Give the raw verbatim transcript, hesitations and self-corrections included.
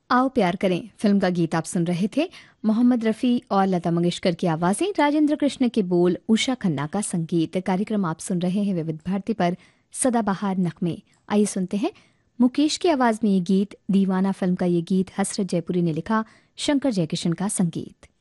आओ प्यार करें फिल्म का गीत आप सुन रहे थे। मोहम्मद रफ़ी और लता मंगेशकर की आवाज़ें, राजेंद्र कृष्ण के बोल, उषा खन्ना का संगीत। कार्यक्रम आप सुन रहे हैं विविध भारती पर सदाबहार नगमे। आइए सुनते हैं मुकेश की आवाज़ में ये गीत। दीवाना फिल्म का ये गीत हसरत जयपुरी ने लिखा, शंकर जयकिशन का संगीत।